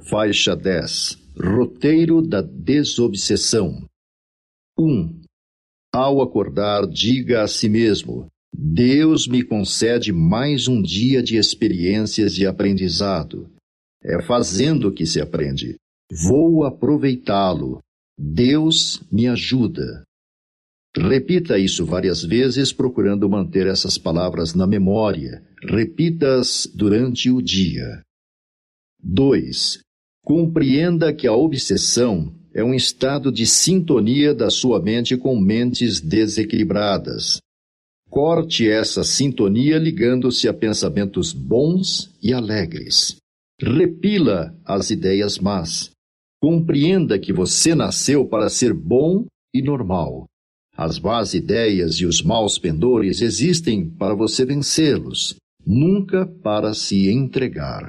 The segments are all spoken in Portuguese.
Faixa 10. Roteiro da desobsessão. 1. Ao acordar, diga a si mesmo: Deus me concede mais um dia de experiências e aprendizado. É fazendo que se aprende. Vou aproveitá-lo. Deus me ajuda. Repita isso várias vezes, procurando manter essas palavras na memória. Repita-as durante o dia. 2. Compreenda que a obsessão é um estado de sintonia da sua mente com mentes desequilibradas. Corte essa sintonia ligando-se a pensamentos bons e alegres. Repila as ideias más. Compreenda que você nasceu para ser bom e normal. As más ideias e os maus pendores existem para você vencê-los, nunca para se entregar.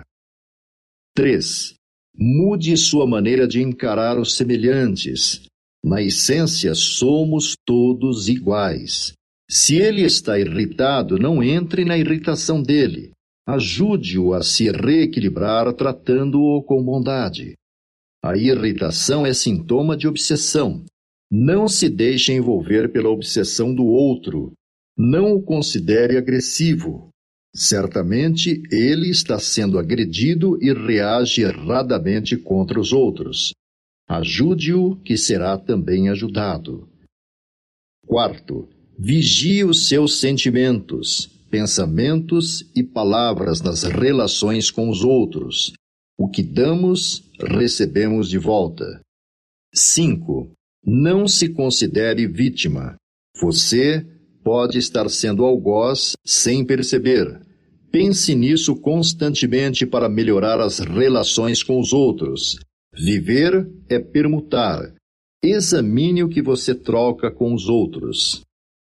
3. Mude sua maneira de encarar os semelhantes. Na essência, somos todos iguais. Se ele está irritado, não entre na irritação dele. Ajude-o a se reequilibrar tratando-o com bondade. A irritação é sintoma de obsessão. Não se deixe envolver pela obsessão do outro. Não o considere agressivo. Certamente, ele está sendo agredido e reage erradamente contra os outros. Ajude-o, que será também ajudado. 4. Vigie os seus sentimentos, pensamentos e palavras nas relações com os outros. O que damos, recebemos de volta. 5. Não se considere vítima. Você pode estar sendo algoz sem perceber. Pense nisso constantemente para melhorar as relações com os outros. Viver é permutar. Examine o que você troca com os outros.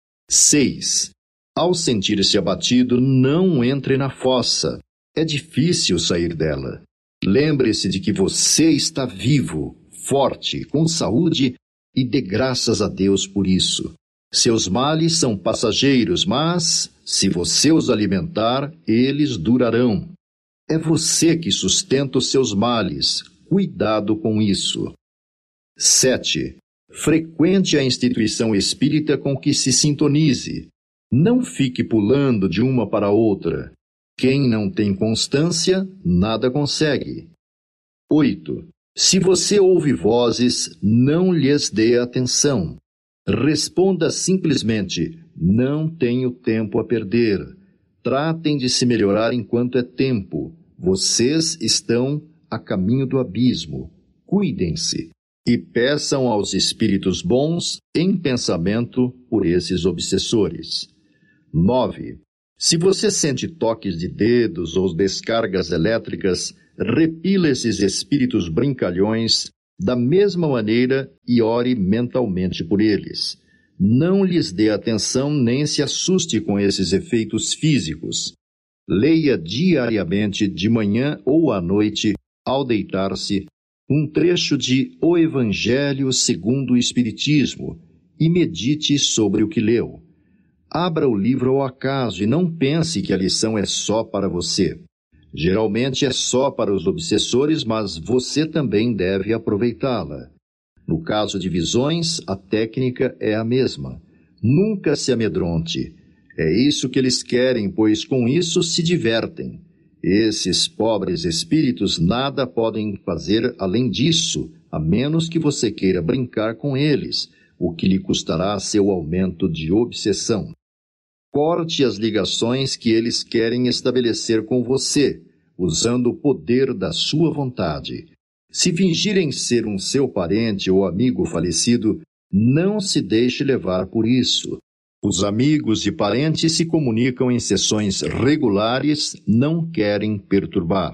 6. Ao sentir-se abatido, não entre na fossa. É difícil sair dela. Lembre-se de que você está vivo, forte, com saúde e dê graças a Deus por isso. Seus males são passageiros, mas, se você os alimentar, eles durarão. É você que sustenta os seus males. Cuidado com isso. 7. Frequente a instituição espírita com que se sintonize. Não fique pulando de uma para outra. Quem não tem constância, nada consegue. 8. Se você ouve vozes, não lhes dê atenção. Responda simplesmente: não tenho tempo a perder. Tratem de se melhorar enquanto é tempo. Vocês estão a caminho do abismo. Cuidem-se e peçam aos espíritos bons em pensamento por esses obsessores. 9. Se você sente toques de dedos ou descargas elétricas, repila esses espíritos brincalhões da mesma maneira e ore mentalmente por eles. Não lhes dê atenção nem se assuste com esses efeitos físicos. Leia diariamente, de manhã ou à noite, ao deitar-se, um trecho de O Evangelho segundo o Espiritismo e medite sobre o que leu. Abra o livro ao acaso e não pense que a lição é só para você. Geralmente é só para os obsessores, mas você também deve aproveitá-la. No caso de visões, a técnica é a mesma. Nunca se amedronte. É isso que eles querem, pois com isso se divertem. Esses pobres espíritos nada podem fazer além disso, a menos que você queira brincar com eles, o que lhe custará seu aumento de obsessão. Corte as ligações que eles querem estabelecer com você, usando o poder da sua vontade. Se fingirem ser um seu parente ou amigo falecido, não se deixe levar por isso. Os amigos e parentes se comunicam em sessões regulares, não querem perturbar.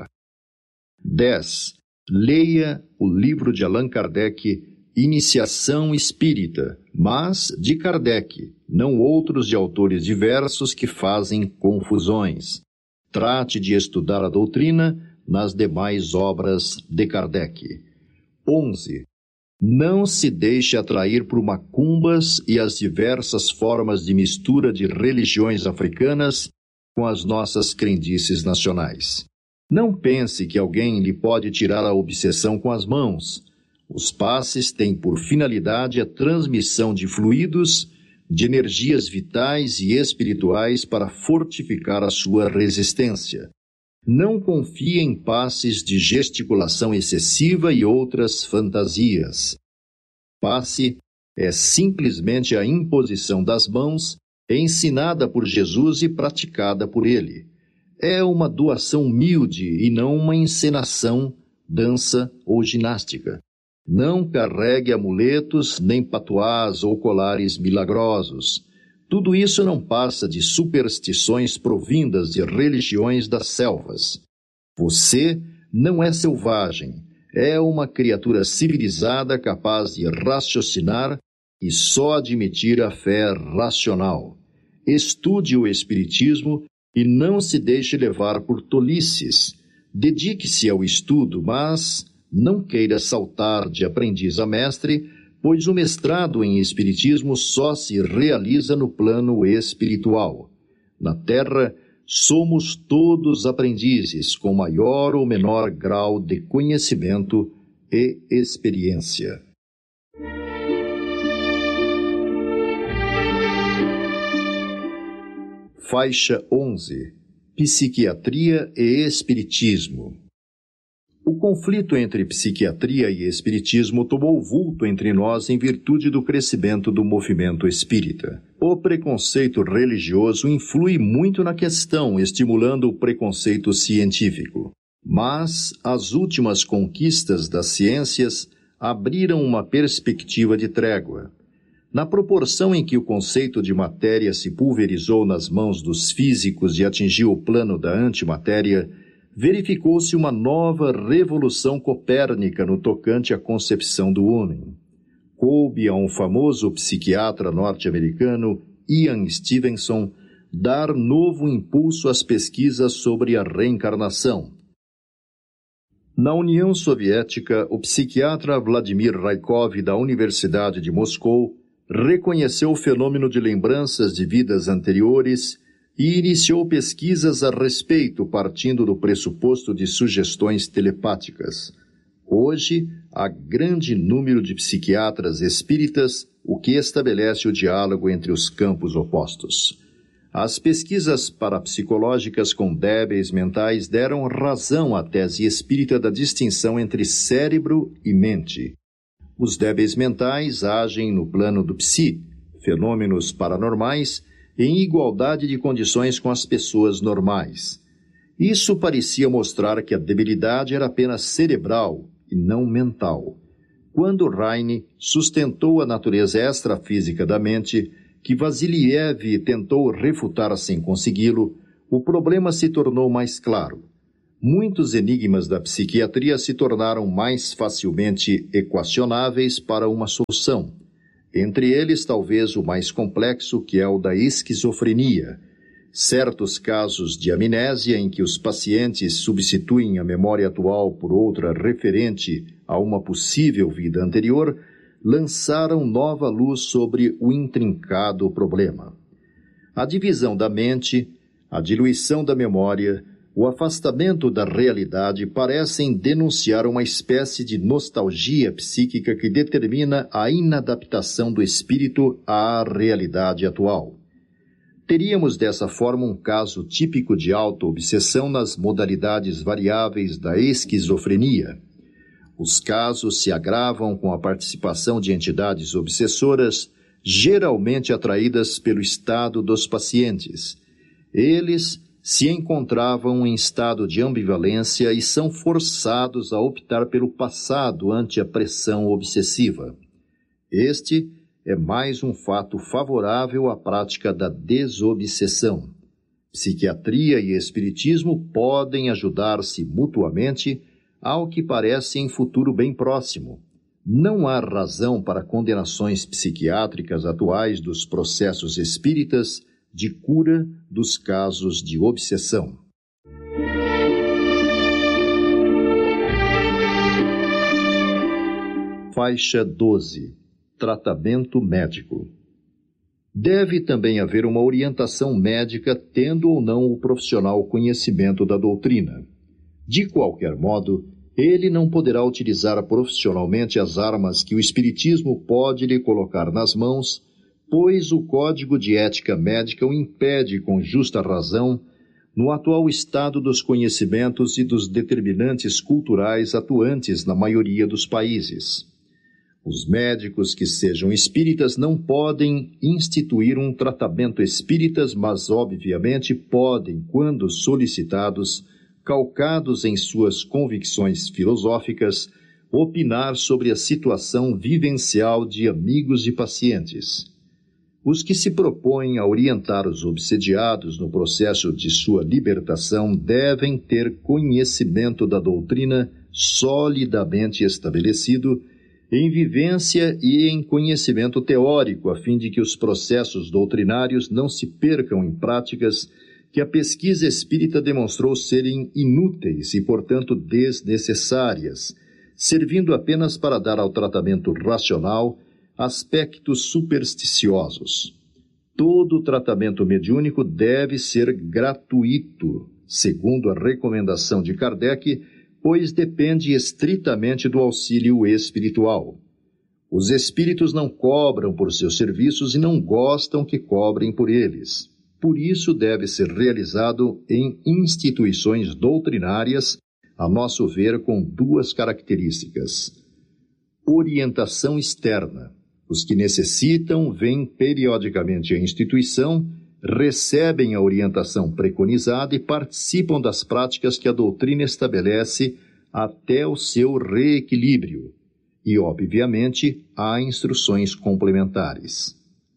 10. Leia o livro de Allan Kardec, Iniciação Espírita, mas de Kardec, não outros de autores diversos que fazem confusões. Trate de estudar a doutrina nas demais obras de Kardec. 11. Não se deixe atrair por macumbas e as diversas formas de mistura de religiões africanas com as nossas crendices nacionais. Não pense que alguém lhe pode tirar a obsessão com as mãos. Os passes têm por finalidade a transmissão de fluidos, de energias vitais e espirituais para fortificar a sua resistência. Não confie em passes de gesticulação excessiva e outras fantasias. Passe é simplesmente a imposição das mãos, ensinada por Jesus e praticada por ele. É uma doação humilde e não uma encenação, dança ou ginástica. Não carregue amuletos, nem patuás ou colares milagrosos. Tudo isso não passa de superstições provindas de religiões das selvas. Você não é selvagem, é uma criatura civilizada capaz de raciocinar e só admitir a fé racional. Estude o Espiritismo e não se deixe levar por tolices. Dedique-se ao estudo, mas não queira saltar de aprendiz a mestre, pois o mestrado em Espiritismo só se realiza no plano espiritual. Na Terra, somos todos aprendizes, com maior ou menor grau de conhecimento e experiência. Faixa 11. Psiquiatria e Espiritismo. O conflito entre psiquiatria e espiritismo tomou vulto entre nós em virtude do crescimento do movimento espírita. O preconceito religioso influi muito na questão, estimulando o preconceito científico. Mas as últimas conquistas das ciências abriram uma perspectiva de trégua. Na proporção em que o conceito de matéria se pulverizou nas mãos dos físicos e atingiu o plano da antimatéria, verificou-se uma nova revolução copérnica no tocante à concepção do homem. Coube a um famoso psiquiatra norte-americano, Ian Stevenson, dar novo impulso às pesquisas sobre a reencarnação. Na União Soviética, o psiquiatra Vladimir Raikov, da Universidade de Moscou, reconheceu o fenômeno de lembranças de vidas anteriores e iniciou pesquisas a respeito, partindo do pressuposto de sugestões telepáticas. Hoje, há grande número de psiquiatras espíritas, o que estabelece o diálogo entre os campos opostos. As pesquisas parapsicológicas com débeis mentais deram razão à tese espírita da distinção entre cérebro e mente. Os débeis mentais agem no plano do psi, fenômenos paranormais, em igualdade de condições com as pessoas normais. Isso parecia mostrar que a debilidade era apenas cerebral e não mental. Quando Heine sustentou a natureza extrafísica da mente, que Vasiliev tentou refutar sem consegui-lo, o problema se tornou mais claro. Muitos enigmas da psiquiatria se tornaram mais facilmente equacionáveis para uma solução. Entre eles, talvez o mais complexo, que é o da esquizofrenia. Certos casos de amnésia em que os pacientes substituem a memória atual por outra referente a uma possível vida anterior, lançaram nova luz sobre o intrincado problema. A divisão da mente, a diluição da memória, o afastamento da realidade parecem denunciar uma espécie de nostalgia psíquica que determina a inadaptação do espírito à realidade atual. Teríamos dessa forma um caso típico de auto-obsessão nas modalidades variáveis da esquizofrenia. Os casos se agravam com a participação de entidades obsessoras, geralmente atraídas pelo estado dos pacientes. Eles se encontravam em estado de ambivalência e são forçados a optar pelo passado ante a pressão obsessiva. Este é mais um fato favorável à prática da desobsessão. Psiquiatria e espiritismo podem ajudar-se mutuamente, ao que parece em futuro bem próximo. Não há razão para condenações psiquiátricas atuais dos processos espíritas de cura dos casos de obsessão. Faixa 12. Tratamento médico. Deve também haver uma orientação médica, tendo ou não o profissional conhecimento da doutrina. De qualquer modo, ele não poderá utilizar profissionalmente as armas que o Espiritismo pode lhe colocar nas mãos, pois o Código de Ética Médica o impede com justa razão no atual estado dos conhecimentos e dos determinantes culturais atuantes na maioria dos países. Os médicos que sejam espíritas não podem instituir um tratamento espíritas, mas obviamente podem, quando solicitados, calcados em suas convicções filosóficas, opinar sobre a situação vivencial de amigos e pacientes. Os que se propõem a orientar os obsediados no processo de sua libertação devem ter conhecimento da doutrina solidamente estabelecido, em vivência e em conhecimento teórico, a fim de que os processos doutrinários não se percam em práticas que a pesquisa espírita demonstrou serem inúteis e, portanto, desnecessárias, servindo apenas para dar ao tratamento racional aspectos supersticiosos. Todo tratamento mediúnico deve ser gratuito, segundo a recomendação de Kardec, pois depende estritamente do auxílio espiritual. Os espíritos não cobram por seus serviços e não gostam que cobrem por eles. Por isso deve ser realizado em instituições doutrinárias, a nosso ver, com duas características. Orientação externa. Os que necessitam vêm periodicamente à instituição, recebem a orientação preconizada e participam das práticas que a doutrina estabelece até o seu reequilíbrio. E, obviamente, há instruções complementares.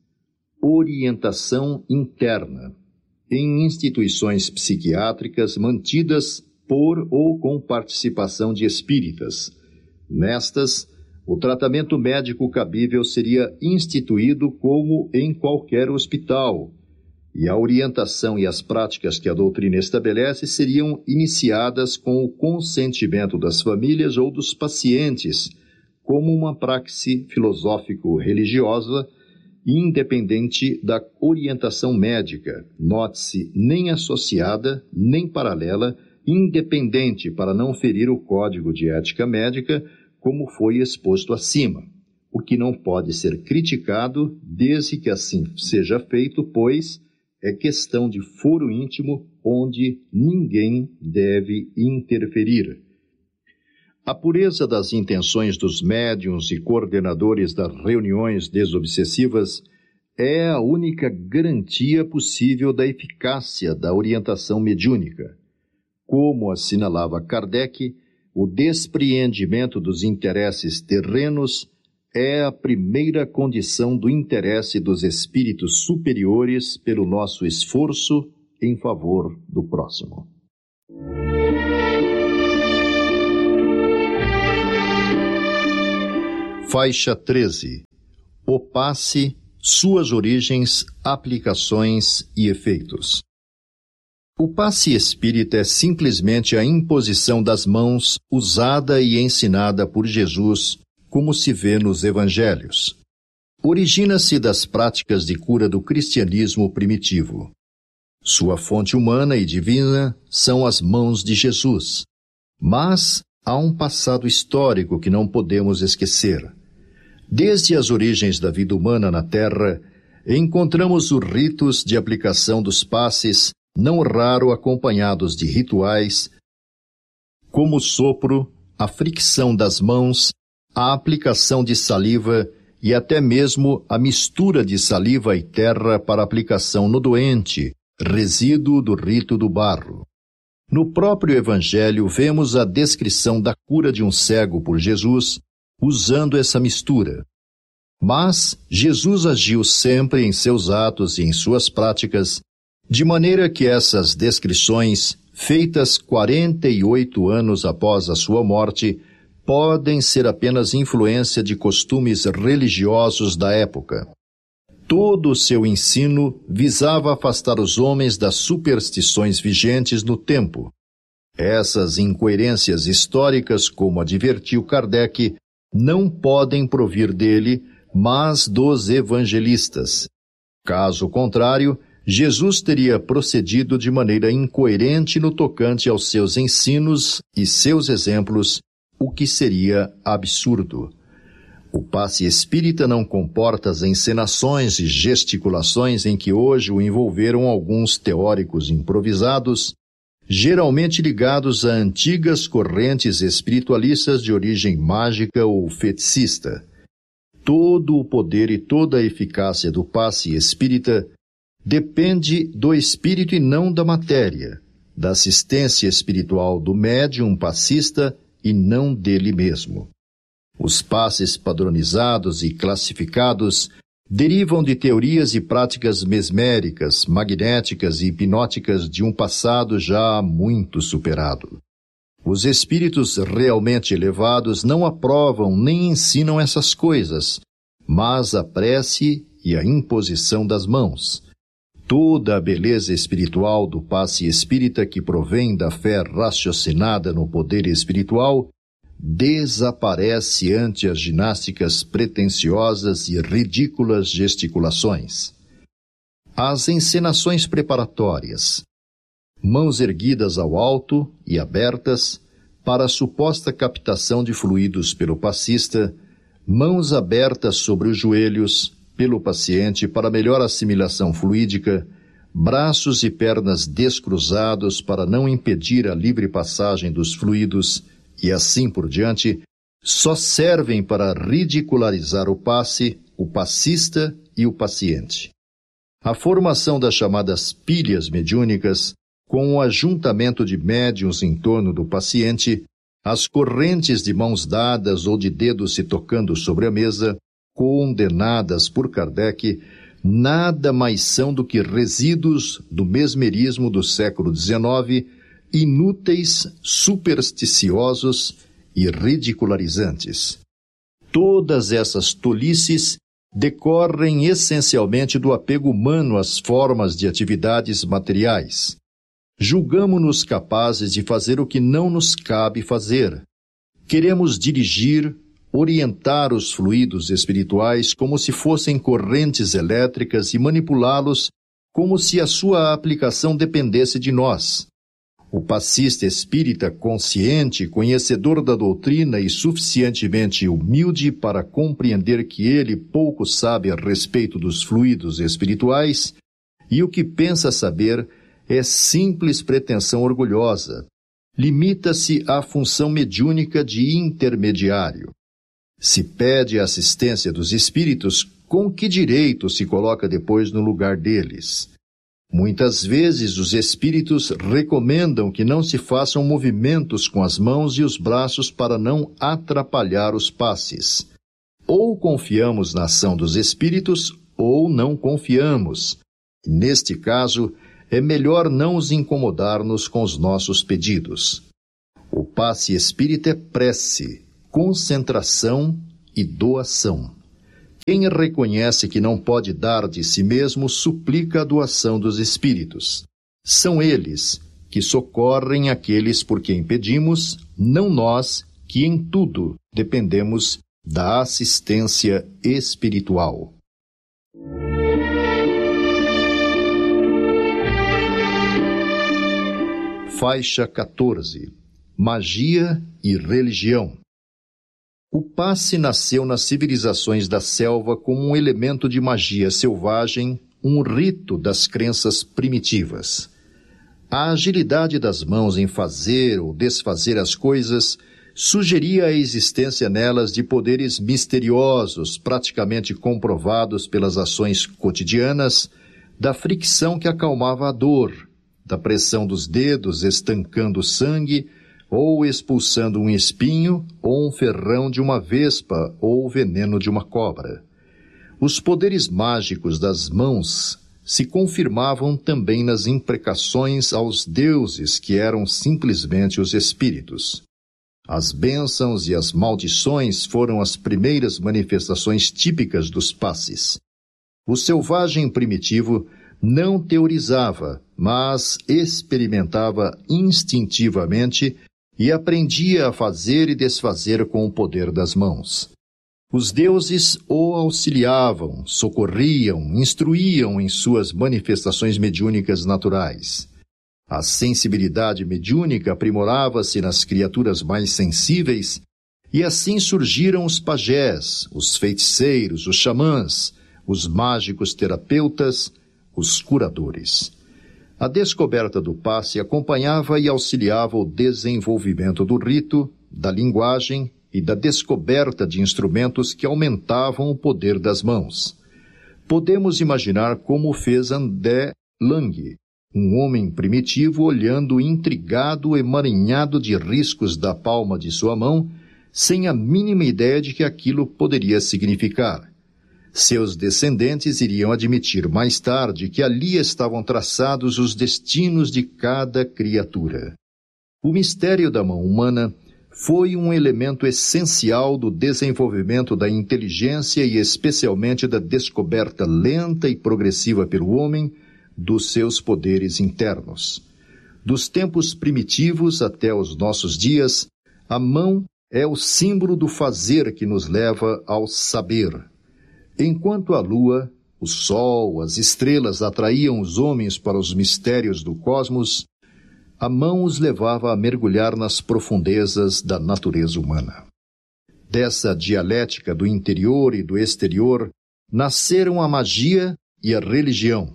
Orientação interna. Em instituições psiquiátricas mantidas por ou com participação de espíritas. Nestas, o tratamento médico cabível seria instituído como em qualquer hospital, e a orientação e as práticas que a doutrina estabelece seriam iniciadas com o consentimento das famílias ou dos pacientes, como uma praxe filosófico-religiosa, independente da orientação médica, note-se, nem associada, nem paralela, independente para não ferir o Código de Ética Médica, como foi exposto acima, o que não pode ser criticado desde que assim seja feito, pois é questão de foro íntimo onde ninguém deve interferir. A pureza das intenções dos médiuns e coordenadores das reuniões desobsessivas é a única garantia possível da eficácia da orientação mediúnica. Como assinalava Kardec, o despreendimento dos interesses terrenos é a primeira condição do interesse dos espíritos superiores pelo nosso esforço em favor do próximo. Faixa 13. O passe, suas origens, aplicações e efeitos. O passe espírita é simplesmente a imposição das mãos usada e ensinada por Jesus, como se vê nos evangelhos. Origina-se das práticas de cura do cristianismo primitivo. Sua fonte humana e divina são as mãos de Jesus. Mas há um passado histórico que não podemos esquecer. Desde as origens da vida humana na Terra, encontramos os ritos de aplicação dos passes, não raro acompanhados de rituais, como o sopro, a fricção das mãos, a aplicação de saliva e até mesmo a mistura de saliva e terra para aplicação no doente, resíduo do rito do barro. No próprio Evangelho vemos a descrição da cura de um cego por Jesus, usando essa mistura. Mas Jesus agiu sempre em seus atos e em suas práticas, de maneira que essas descrições, feitas 48 anos após a sua morte, podem ser apenas influência de costumes religiosos da época. Todo o seu ensino visava afastar os homens das superstições vigentes no tempo. Essas incoerências históricas, como advertiu Kardec, não podem provir dele, mas dos evangelistas. Caso contrário, Jesus teria procedido de maneira incoerente no tocante aos seus ensinos e seus exemplos, o que seria absurdo. O passe espírita não comporta as encenações e gesticulações em que hoje o envolveram alguns teóricos improvisados, geralmente ligados a antigas correntes espiritualistas de origem mágica ou feticista. Todo o poder e toda a eficácia do passe espírita depende do espírito e não da matéria, da assistência espiritual do médium passista e não dele mesmo. Os passes padronizados e classificados derivam de teorias e práticas mesméricas, magnéticas e hipnóticas de um passado já muito superado. Os espíritos realmente elevados não aprovam nem ensinam essas coisas, mas a prece e a imposição das mãos. Toda a beleza espiritual do passe espírita que provém da fé raciocinada no poder espiritual desaparece ante as ginásticas pretensiosas e ridículas gesticulações. As encenações preparatórias, mãos erguidas ao alto e abertas para a suposta captação de fluidos pelo passista, mãos abertas sobre os joelhos pelo paciente para melhor assimilação fluídica, braços e pernas descruzados para não impedir a livre passagem dos fluidos e assim por diante, só servem para ridicularizar o passe, o passista e o paciente. A formação das chamadas pilhas mediúnicas, com o ajuntamento de médiuns em torno do paciente, as correntes de mãos dadas ou de dedos se tocando sobre a mesa, condenadas por Kardec, nada mais são do que resíduos do mesmerismo do século XIX, inúteis, supersticiosos e ridicularizantes. Todas essas tolices decorrem essencialmente do apego humano às formas de atividades materiais. Julgamo-nos capazes de fazer o que não nos cabe fazer. Queremos dirigir, orientar os fluidos espirituais como se fossem correntes elétricas e manipulá-los como se a sua aplicação dependesse de nós. O passista espírita consciente, conhecedor da doutrina e suficientemente humilde para compreender que ele pouco sabe a respeito dos fluidos espirituais e o que pensa saber é simples pretensão orgulhosa. Limita-se à função mediúnica de intermediário. Se pede a assistência dos espíritos, com que direito se coloca depois no lugar deles? Muitas vezes os espíritos recomendam que não se façam movimentos com as mãos e os braços para não atrapalhar os passes. Ou confiamos na ação dos espíritos ou não confiamos. Neste caso, é melhor não os incomodar-nos com os nossos pedidos. O passe espírita é prece, concentração e doação. Quem reconhece que não pode dar de si mesmo, suplica a doação dos espíritos. São eles que socorrem aqueles por quem pedimos, não nós, que em tudo dependemos da assistência espiritual. Faixa 14. Magia e religião. O passe nasceu nas civilizações da selva como um elemento de magia selvagem, um rito das crenças primitivas. A agilidade das mãos em fazer ou desfazer as coisas sugeria a existência nelas de poderes misteriosos, praticamente comprovados pelas ações cotidianas, da fricção que acalmava a dor, da pressão dos dedos estancando o sangue, ou expulsando um espinho, ou um ferrão de uma vespa, ou o veneno de uma cobra. Os poderes mágicos das mãos se confirmavam também nas imprecações aos deuses, que eram simplesmente os espíritos. As bênçãos e as maldições foram as primeiras manifestações típicas dos passes. O selvagem primitivo não teorizava, mas experimentava instintivamente e aprendia a fazer e desfazer com o poder das mãos. Os deuses o auxiliavam, socorriam, instruíam em suas manifestações mediúnicas naturais. A sensibilidade mediúnica aprimorava-se nas criaturas mais sensíveis, e assim surgiram os pajés, os feiticeiros, os xamãs, os mágicos terapeutas, os curadores. A descoberta do passe acompanhava e auxiliava o desenvolvimento do rito, da linguagem e da descoberta de instrumentos que aumentavam o poder das mãos. Podemos imaginar como fez André Lange, um homem primitivo olhando intrigado o emaranhado de riscos da palma de sua mão, sem a mínima ideia de que aquilo poderia significar. Seus descendentes iriam admitir mais tarde que ali estavam traçados os destinos de cada criatura. O mistério da mão humana foi um elemento essencial do desenvolvimento da inteligência e especialmente da descoberta lenta e progressiva pelo homem dos seus poderes internos. Dos tempos primitivos até os nossos dias, a mão é o símbolo do fazer que nos leva ao saber. Enquanto a lua, o sol, as estrelas atraíam os homens para os mistérios do cosmos, a mão os levava a mergulhar nas profundezas da natureza humana. Dessa dialética do interior e do exterior, nasceram a magia e a religião.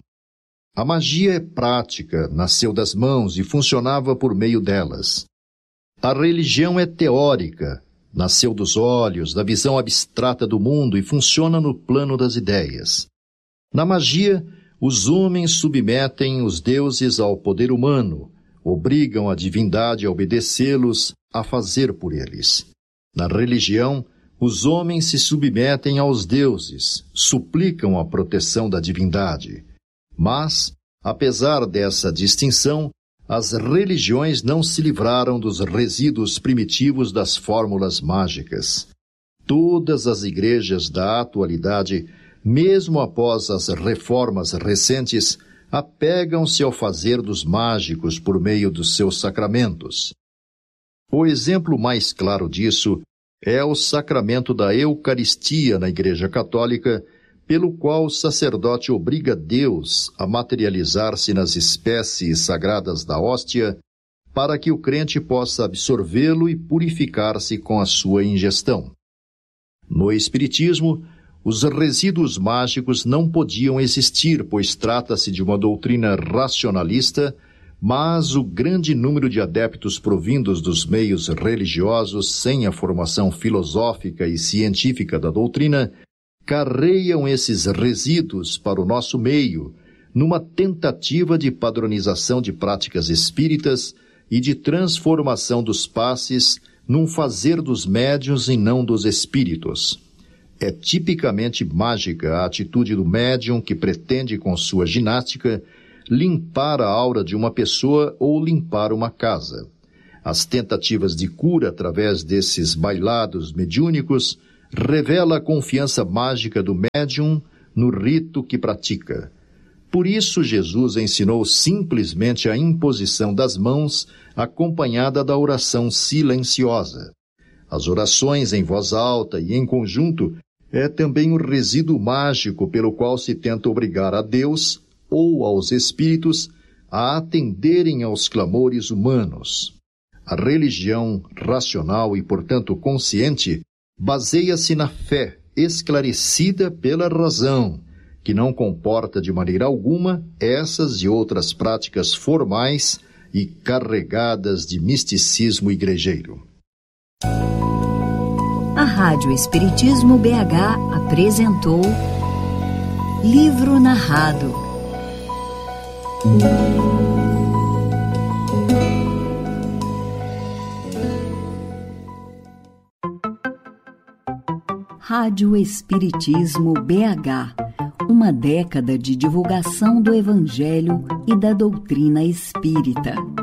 A magia é prática, nasceu das mãos e funcionava por meio delas. A religião é teórica, nasceu dos olhos, da visão abstrata do mundo e funciona no plano das ideias. Na magia, os homens submetem os deuses ao poder humano, obrigam a divindade a obedecê-los, a fazer por eles. Na religião, os homens se submetem aos deuses, suplicam a proteção da divindade. Mas, apesar dessa distinção, as religiões não se livraram dos resíduos primitivos das fórmulas mágicas. Todas as igrejas da atualidade, mesmo após as reformas recentes, apegam-se ao fazer dos mágicos por meio dos seus sacramentos. O exemplo mais claro disso é o sacramento da Eucaristia na Igreja Católica, pelo qual o sacerdote obriga Deus a materializar-se nas espécies sagradas da hóstia, para que o crente possa absorvê-lo e purificar-se com a sua ingestão. No Espiritismo, os resíduos mágicos não podiam existir, pois trata-se de uma doutrina racionalista, mas o grande número de adeptos provindos dos meios religiosos sem a formação filosófica e científica da doutrina carreiam esses resíduos para o nosso meio, numa tentativa de padronização de práticas espíritas e de transformação dos passes num fazer dos médiuns e não dos espíritos. É tipicamente mágica a atitude do médium que pretende, com sua ginástica, limpar a aura de uma pessoa ou limpar uma casa. As tentativas de cura através desses bailados mediúnicos revela a confiança mágica do médium no rito que pratica. Por isso, Jesus ensinou simplesmente a imposição das mãos, acompanhada da oração silenciosa. As orações em voz alta e em conjunto é também o resíduo mágico pelo qual se tenta obrigar a Deus ou aos espíritos a atenderem aos clamores humanos. A religião racional e, portanto, consciente baseia-se na fé esclarecida pela razão, que não comporta de maneira alguma essas e outras práticas formais e carregadas de misticismo igrejeiro. A Rádio Espiritismo BH apresentou Livro Narrado. Rádio Espiritismo BH, uma década de divulgação do Evangelho e da doutrina espírita.